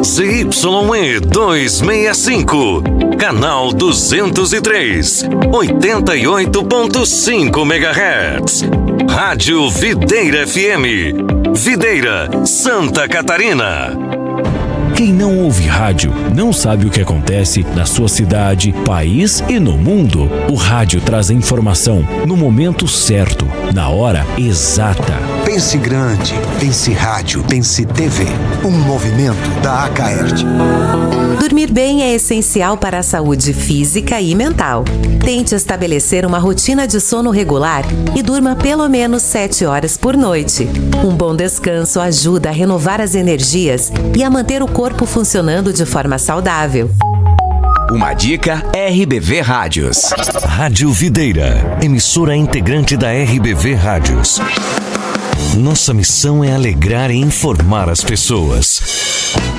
ZYE 265, canal 203, 88.5 MHz. Rádio Videira FM, Videira, Santa Catarina. Quem não ouve rádio não sabe o que acontece na sua cidade, país e no mundo. O rádio traz a informação no momento certo, na hora exata. Pense grande, pense rádio, pense TV. Um movimento da Acaerte. Dormir bem é essencial para a saúde física e mental. Tente estabelecer uma rotina de sono regular e durma pelo menos 7 horas por noite. Um bom descanso ajuda a renovar as energias e a manter o corpo funcionando de forma saudável. Uma dica RBV Rádios. Rádio Videira, emissora integrante da RBV Rádios. Nossa missão é alegrar e informar as pessoas.